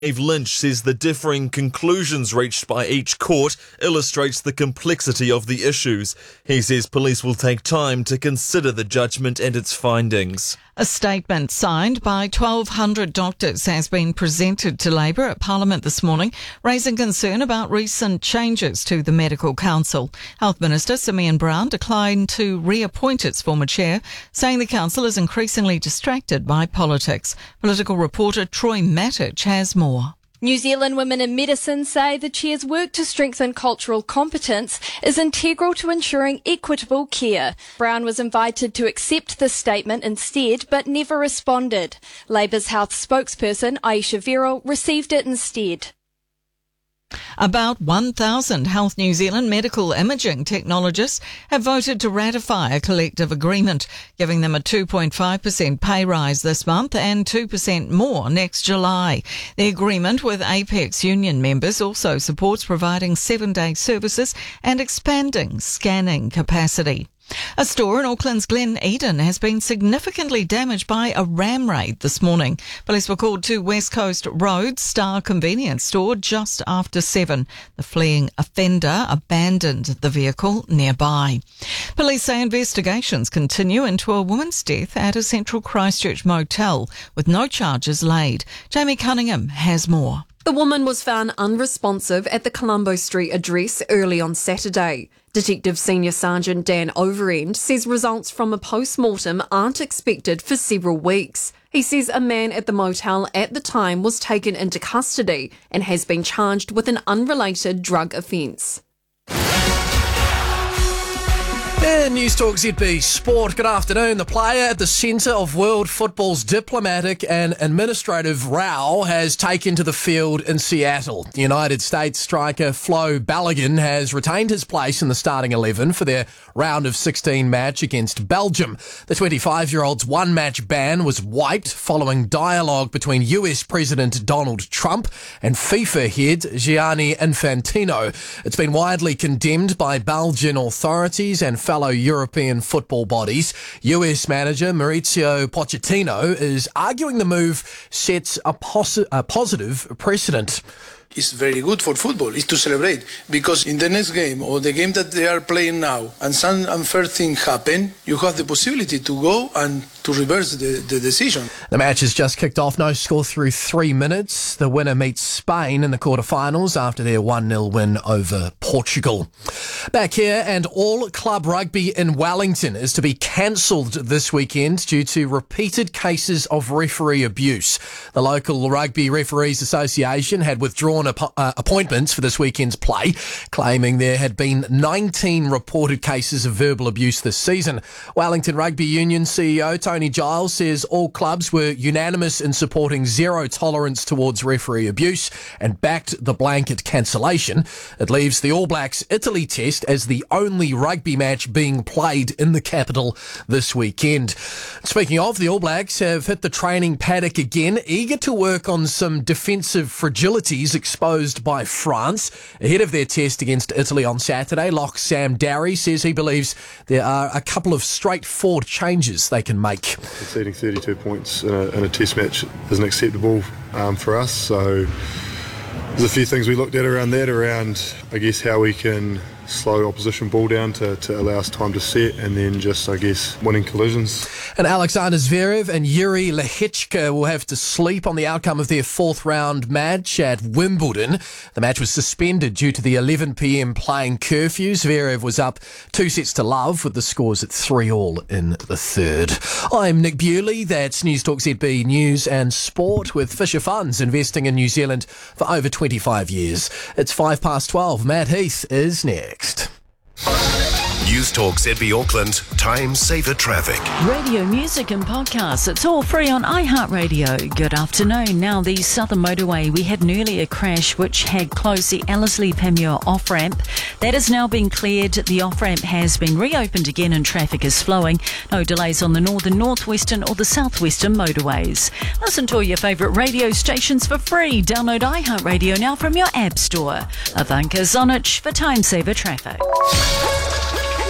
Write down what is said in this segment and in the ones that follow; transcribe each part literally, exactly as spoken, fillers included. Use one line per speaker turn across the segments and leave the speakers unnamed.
Dave Lynch says the differing conclusions reached by each court illustrates the complexity of the issues. He says police will take time to consider the judgment and its findings.
A statement signed by twelve hundred doctors has been presented to Labour at Parliament this morning, raising concern about recent changes to the Medical Council. Health Minister Simeon Brown declined to reappoint its former chair, saying the council is increasingly distracted by politics. Political reporter Troy Mattich has more.
New Zealand Women in Medicine say the chair's work to strengthen cultural competence is integral to ensuring equitable care. Brown was invited to accept this statement instead, but never responded. Labour's health spokesperson, Aisha Verrill, received it instead.
About one thousand Health New Zealand medical imaging technologists have voted to ratify a collective agreement, giving them a two point five percent pay rise this month and two percent more next July. The agreement with Apex union members also supports providing seven-day services and expanding scanning capacity. A store in Auckland's Glen Eden has been significantly damaged by a ram raid this morning. Police were called to West Coast Road Star Convenience Store just after seven. The fleeing offender abandoned the vehicle nearby. Police say investigations continue into a woman's death at a Central Christchurch motel with no charges laid. Jamie Cunningham has more.
The woman was found unresponsive at the Colombo Street address early on Saturday. Detective Senior Sergeant Dan Overend says results from a post-mortem aren't expected for several weeks. He says a man at the motel at the time was taken into custody and has been charged with an unrelated drug offence.
In News Talk Z B Sport, good afternoon. The player at the centre of world football's diplomatic and administrative row has taken to the field in Seattle. United States striker Flo Balogun has retained his place in the starting eleven for their round of sixteen match against Belgium. The twenty-five-year-old's one-match ban was wiped following dialogue between U S President Donald Trump and FIFA head Gianni Infantino. It's been widely condemned by Belgian authorities and fellow European football bodies. U S manager Mauricio Pochettino is arguing the move sets a, posi- a positive precedent.
It's very good for football, is to celebrate, because in the next game or the game that they are playing now and some unfair thing happen, you have the possibility to go and to reverse the, the decision.
The match has just kicked off, no score through three minutes. The winner meets Spain in the quarterfinals after their one nil win over Portugal. Back here, and all club rugby in Wellington is to be cancelled this weekend due to repeated cases of referee abuse. The local Rugby Referees Association had withdrawn Ap- uh, appointments for this weekend's play, claiming there had been nineteen reported cases of verbal abuse this season. Wellington Rugby Union C E O Tony Giles says all clubs were unanimous in supporting zero tolerance towards referee abuse and backed the blanket cancellation. It leaves the All Blacks Italy test as the only rugby match being played in the capital this weekend. Speaking of, the All Blacks have hit the training paddock again, eager to work on some defensive fragilities exposed by France. Ahead of their test against Italy on Saturday, Lock Sam Darry says he believes there are a couple of straightforward changes they can make.
Conceding thirty-two points in a, in a test match isn't acceptable um, for us, so there's a few things we looked at around that, around I guess how we can slow opposition ball down to, to allow us time to set, and then just, I guess, winning collisions.
And Alexander Zverev and Yuri Lehechka will have to sleep on the outcome of their fourth round match at Wimbledon. The match was suspended due to the eleven p.m. playing curfew. Zverev was up two sets to love with the scores at three all in the third. I'm Nick Bewley. That's News Talk Z B News and Sport, with Fisher Funds investing in New Zealand for over twenty-five years. It's five past twelve. Matt Heath is next.
News Talk Z B Auckland, Time Saver Traffic.
Radio, music and podcasts, it's all free on iHeartRadio. Good afternoon. Now, the Southern Motorway, we had an earlier crash which had closed the Ellerslie-Panmure off-ramp. That has now been cleared. The off-ramp has been reopened again and traffic is flowing. No delays on the northern, northwestern or the southwestern motorways. Listen to all your favourite radio stations for free. Download iHeartRadio now from your app store. Avanka Zonich for Time Saver Traffic.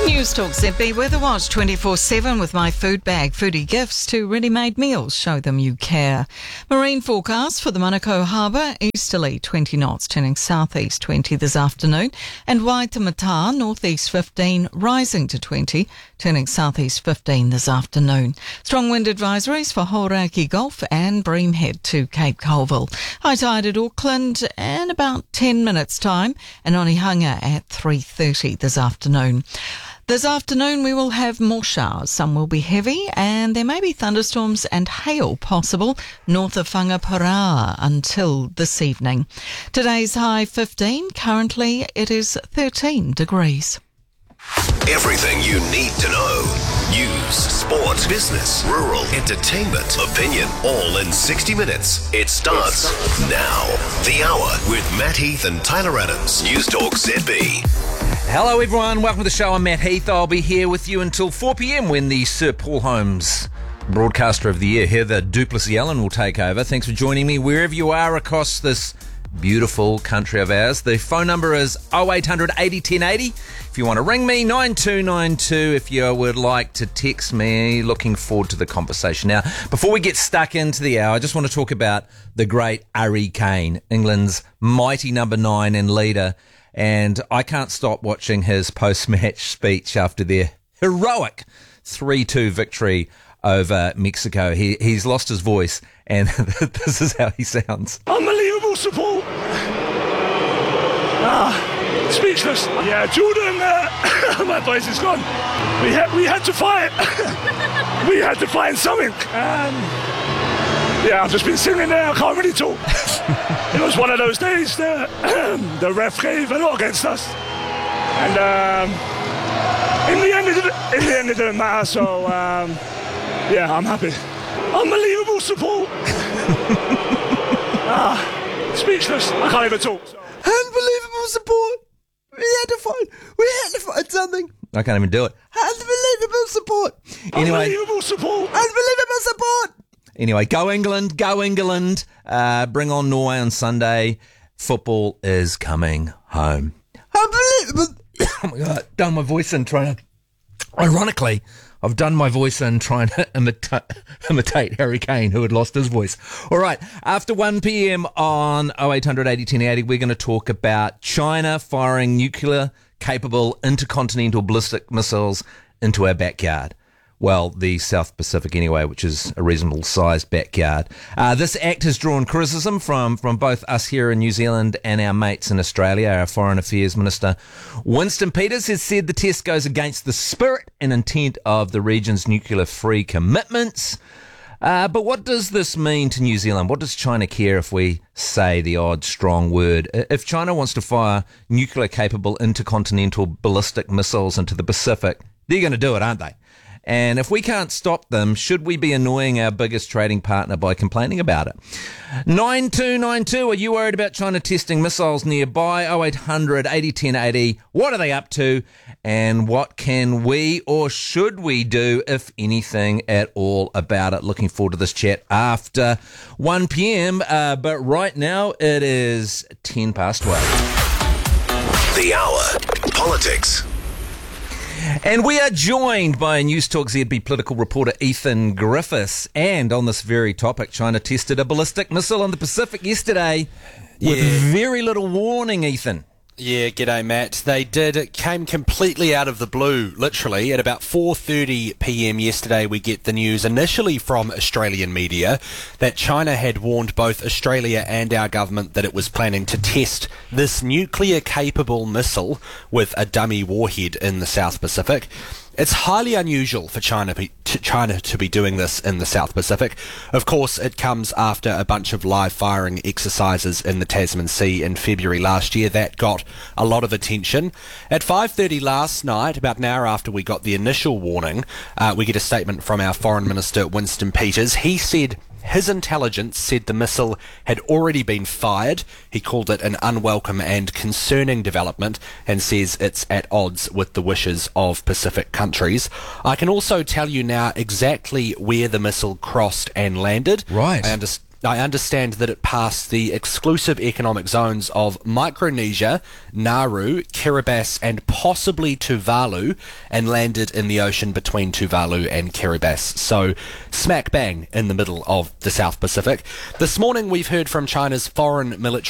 News Talk Z B Weather Watch twenty-four seven with My Food Bag. Foodie gifts to ready-made meals. Show them you care. Marine forecast for the Manukau Harbour. Easterly twenty knots, turning southeast twenty this afternoon. And Waitemata, northeast fifteen, rising to twenty, turning southeast fifteen this afternoon. Strong wind advisories for Hauraki Gulf and Breamhead to Cape Colville. High tide at Auckland in about ten minutes' time, and Onehunga at three thirty this afternoon. This afternoon we will have more showers. Some will be heavy and there may be thunderstorms and hail possible north of Whangaparāoa until this evening. Today's high fifteen. Currently it is thirteen degrees.
Everything you need to know. News, sport, business, rural, entertainment, opinion, all in sixty minutes. It starts now. The Hour with Matt Heath and Tyler Adams. News Talk Z B.
Hello everyone, welcome to the show. I'm Matt Heath. I'll be here with you until four p.m. when the Sir Paul Holmes Broadcaster of the Year, Heather Duplessis-Allen, will take over. Thanks for joining me wherever you are across this beautiful country of ours. The phone number is oh eight hundred eighty ten eighty. If you want to ring me, nine two nine two. If you would like to text me, looking forward to the conversation. Now, before we get stuck into the hour, I just want to talk about the great Harry Kane, England's mighty number nine and leader. And I can't stop watching his post-match speech after their heroic three two victory over Mexico. He He's lost his voice, and this is how he sounds.
Unbelievable support. Ah, speechless. Yeah, Jordan, uh, my voice is gone. We had, we had to fight. We had to find something. And yeah, I've just been sitting there. I can't really talk. It was one of those days that the ref gave a lot against us. And um, in the end, it didn't, in the end, it didn't matter. So, um, yeah, I'm happy. Unbelievable support. ah, speechless. I can't even talk. So.
Unbelievable support. We had to find, we had to find something. I can't even do it. Unbelievable support. Anyway,
Unbelievable support.
Unbelievable support. Anyway, go England, go England. Uh, bring on Norway on Sunday. Football is coming home. Unbelievable. Oh my God, done my voice in trying to, ironically, I've done my voice in trying to imita- imitate Harry Kane, who had lost his voice. All right, after one p.m. on oh eight hundred eighty ten eighty, we're going to talk about China firing nuclear-capable intercontinental ballistic missiles into our backyard. Well, the South Pacific anyway, which is a reasonable-sized backyard. Uh, this act has drawn criticism from, from both us here in New Zealand and our mates in Australia. Our Foreign Affairs Minister, Winston Peters, has said the test goes against the spirit and intent of the region's nuclear-free commitments. Uh, but what does this mean to New Zealand? What does China care if we say the odd strong word? If China wants to fire nuclear-capable intercontinental ballistic missiles into the Pacific, they're going to do it, aren't they? And if we can't stop them, should we be annoying our biggest trading partner by complaining about it? nine two nine two, are you worried about China testing missiles nearby? oh eight hundred eighty ten eighty. What are they up to? And what can we or should we do, if anything at all, about it? Looking forward to this chat after one p.m. Uh, but right now it is ten past twelve.
The Hour. Politics.
And we are joined by News Talk Z B political reporter Ethan Griffiths. And on this very topic, China tested a ballistic missile on the Pacific yesterday with
yeah.
very little warning, Ethan.
Yeah, g'day, Matt. They did. It came completely out of the blue, literally. At about four thirty p.m. yesterday, we get the news initially from Australian media that China had warned both Australia and our government that it was planning to test this nuclear-capable missile with a dummy warhead in the South Pacific. It's highly unusual for China, be, to China to be doing this in the South Pacific. Of course, it comes after a bunch of live firing exercises in the Tasman Sea in February last year. That got a lot of attention. At five thirty last night, about an hour after we got the initial warning, uh, we get a statement from our Foreign Minister, Winston Peters. He said his intelligence said the missile had already been fired. He called it an unwelcome and concerning development and says it's at odds with the wishes of Pacific countries. I can also tell you now exactly where the missile crossed and landed.
Right.
I understand. I understand that it passed the exclusive economic zones of Micronesia, Nauru, Kiribati and possibly Tuvalu and landed in the ocean between Tuvalu and Kiribati. So smack bang in the middle of the South Pacific. This morning we've heard from China's foreign military